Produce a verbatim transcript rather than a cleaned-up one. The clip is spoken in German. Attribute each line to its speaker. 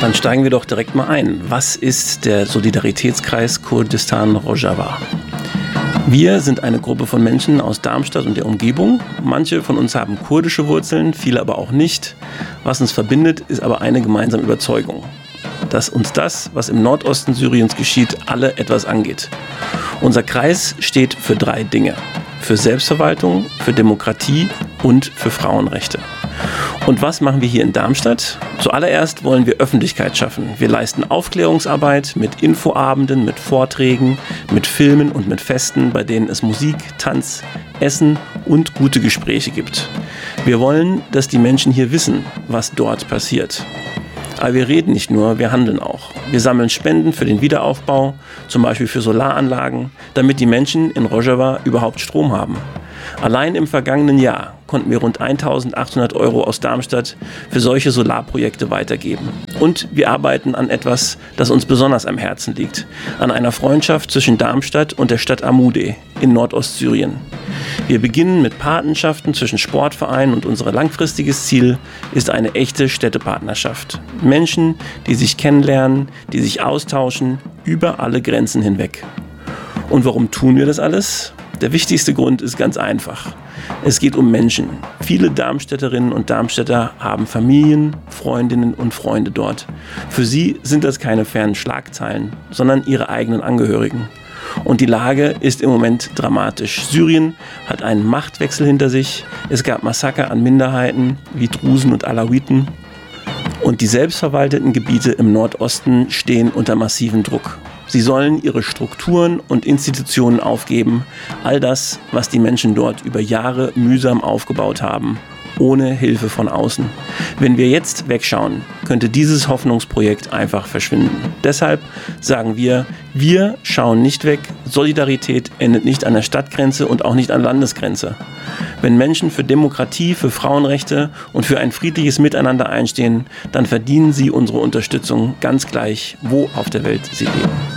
Speaker 1: Dann steigen wir doch direkt mal ein. Was ist der Solidaritätskreis Kurdistan Rojava? Wir sind eine Gruppe von Menschen aus Darmstadt und der Umgebung. Manche von uns haben kurdische Wurzeln, viele aber auch nicht. Was uns verbindet, ist aber eine gemeinsame Überzeugung: dass uns das, was im Nordosten Syriens geschieht, alle etwas angeht. Unser Kreis steht für drei Dinge: für Selbstverwaltung, für Demokratie und für Frauenrechte. Und was machen wir hier in Darmstadt? Zuallererst wollen wir Öffentlichkeit schaffen. Wir leisten Aufklärungsarbeit mit Infoabenden, mit Vorträgen, mit Filmen und mit Festen, bei denen es Musik, Tanz, Essen und gute Gespräche gibt. Wir wollen, dass die Menschen hier wissen, was dort passiert. Aber wir reden nicht nur, wir handeln auch. Wir sammeln Spenden für den Wiederaufbau, zum Beispiel für Solaranlagen, damit die Menschen in Rojava überhaupt Strom haben. Allein im vergangenen Jahr konnten wir rund eintausendachthundert Euro aus Darmstadt für solche Solarprojekte weitergeben. Und wir arbeiten an etwas, das uns besonders am Herzen liegt: an einer Freundschaft zwischen Darmstadt und der Stadt Amude in Nordostsyrien. Wir beginnen mit Patenschaften zwischen Sportvereinen und unser langfristiges Ziel ist eine echte Städtepartnerschaft. Menschen, die sich kennenlernen, die sich austauschen, über alle Grenzen hinweg. Und warum tun wir das alles? Der wichtigste Grund ist ganz einfach. Es geht um Menschen. Viele Darmstädterinnen und Darmstädter haben Familien, Freundinnen und Freunde dort. Für sie sind das keine fernen Schlagzeilen, sondern ihre eigenen Angehörigen. Und die Lage ist im Moment dramatisch. Syrien hat einen Machtwechsel hinter sich. Es gab Massaker an Minderheiten wie Drusen und Alawiten. Und die selbstverwalteten Gebiete im Nordosten stehen unter massivem Druck. Sie sollen ihre Strukturen und Institutionen aufgeben, all das, was die Menschen dort über Jahre mühsam aufgebaut haben, ohne Hilfe von außen. Wenn wir jetzt wegschauen, könnte dieses Hoffnungsprojekt einfach verschwinden. Deshalb sagen wir, wir schauen nicht weg. Solidarität endet nicht an der Stadtgrenze und auch nicht an Landesgrenze. Wenn Menschen für Demokratie, für Frauenrechte und für ein friedliches Miteinander einstehen, dann verdienen sie unsere Unterstützung, ganz gleich, wo auf der Welt sie leben.